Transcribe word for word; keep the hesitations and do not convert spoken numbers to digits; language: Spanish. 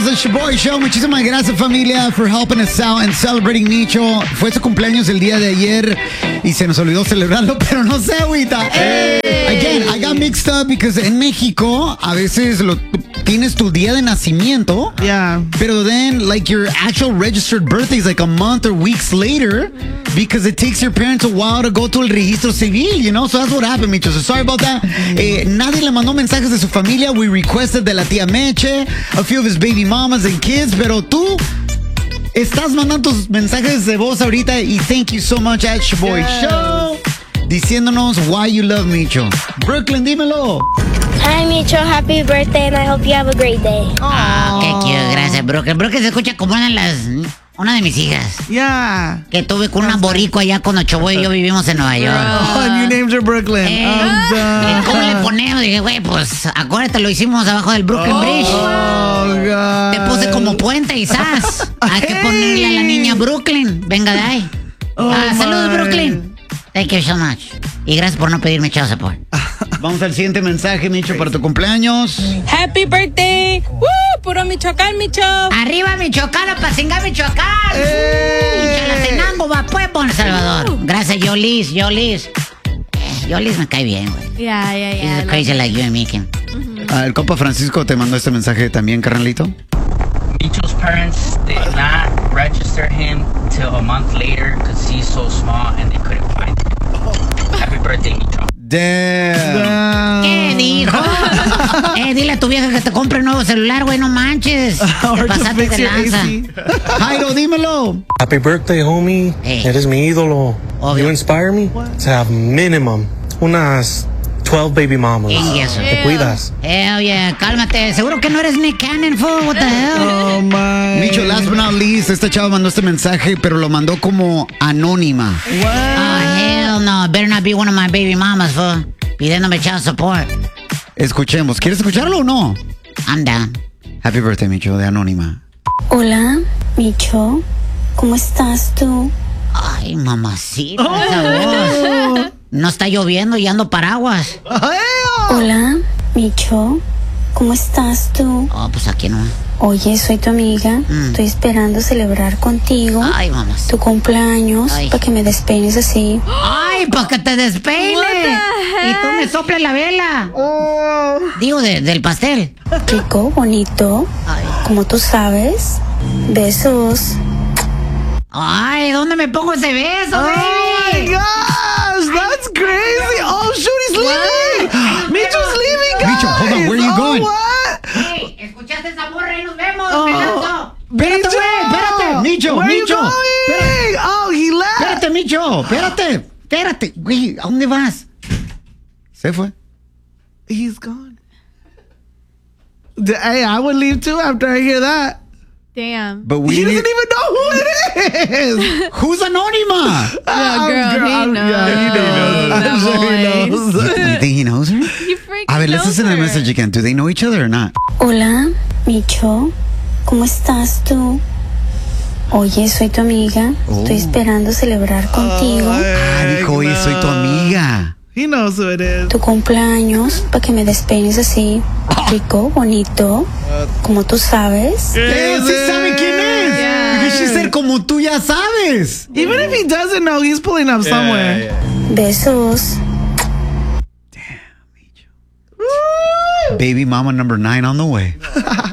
regresamos al Shoboy Show. Muchísimas gracias, familia, for helping us out and celebrating Micho. Fue su cumpleaños el día de ayer y se nos olvidó celebrarlo, pero no sé, agüita. Hey. Again, I got mixed up because en México a veces lo, tienes tu día de nacimiento, yeah, pero then like your actual registered birthday is like a month or weeks later because it takes your parents a while to go to el registro civil, you know? So that's what happened, Micho. So sorry about that. Eh, nadie le mandó mensajes de su familia. We requested de la tía Meche, a few of his baby mamas and kids, pero tú estás mandando tus mensajes de voz ahorita y thank you so much at Shoboy yes. Show diciéndonos why you love Micho. Brooklyn, dímelo. Hi, Micho. Happy birthday and I hope you have a great day. Ah, qué cute. Gracias, Brooklyn. Brooklyn se escucha como una de las... Una de mis hijas. Yeah. Que tuve con una boricua allá cuando Choboy y yo vivimos en Nueva York. Oh, and you named her Brooklyn. Eh, oh, ¿Cómo le ponemos? Dije, güey, pues acuérdate, lo hicimos abajo del Brooklyn oh, Bridge. Oh, God. Te puse como puente y zas. Hay que ponerle a la niña Brooklyn. Venga de ahí. Oh, ah, saludos, Brooklyn. Thank you so much. Y gracias por no pedirme chao support. Vamos al siguiente mensaje, Micho, para tu cumpleaños. Happy birthday. ¡Woo! Puro Michoacán, Micho. Arriba, Michoacán, a Pacinga, Michoacán. ¡Eh! Chalatenango, va, pues, Bon Salvador. Uh. Gracias, Yolis, Yolis. Eh, Yolis me cae bien, güey. Yeah, yeah, yeah. She's crazy like you and me, Kim. Uh-huh. Ah, el compa Francisco te mandó este mensaje también, carnalito. Micho's parents did not register him till a month later because he's so small and they couldn't find him. Happy birthday, Micho. Damn. ¿Qué dijo? eh, dile a tu vieja que te compre un nuevo celular, güey, no manches. Te pasaste de lanza. Jairo, dímelo. Happy birthday, homie. Hey. Eres mi ídolo. Obvio. You inspire me What? to have minimum unas twelve baby mamas. Yes, Te cuidas. Hell yeah, cálmate. Seguro que no eres Nick Cannon, fool. What the hell? Oh, my. Micho, last but not least, esta chava mandó este mensaje, pero lo mandó como anónima. What? Oh, hell no. Better not be one of my baby mamas, fool. Pidiéndome child support. Escuchemos. ¿Quieres escucharlo o no? I'm down. Happy birthday, Micho, de anónima. Hola, Micho. ¿Cómo estás tú? Ay, mamacita. Oh. No está lloviendo y ando paraguas. Hola, Micho. ¿Cómo estás tú? Oh, pues aquí no. Oye, soy tu amiga. Mm. Estoy esperando celebrar contigo. Ay, mamá. Tu cumpleaños. Para que me despeines así. Ay, para que te despeine. Y tú me soples la vela. Oh. Digo, de, del pastel. Rico, bonito. Ay. Como tú sabes. Besos. Ay, ¿dónde me pongo ese beso, oh baby? My gosh, that's crazy. Oh, shoot, he's leaving. Micho's leaving, guys. Micho, hold on, where are you going? Oh, what? Hey, ¿escuchaste esa morra y nos vemos? Oh. Pedazo. Espérate, güey, espérate. Micho, where Micho. Are you going? Oh, he left. Espérate, Micho, espérate. Espérate, güey, ¿a dónde vas? Se fue. He's gone. Hey, I would leave too after I hear that. Damn. But we he need... doesn't even know who it is. Who's Anónima? Yeah, girl, girl, he I'm, knows. Yeah, he knows. That I'm sure he voice. knows. You think he knows her? He freaking A ver, let's knows listen to the her. message again. Do they know each other or not? Hola, Micho. ¿Cómo estás tú? Oye, soy tu amiga. Oh. Estoy esperando celebrar contigo. Ah, dijo, oye, soy tu amiga. He knows who it is. Tu cumpleaños, para que me despeines así. Rico, bonito. Como tú sabes. Él sí sabe quién es. Yeah. Because she said, como tú ya sabes. Even if he doesn't know, he's pulling up somewhere. Yeah, yeah. Besos. Damn, Micho. Baby mama number nine on the way.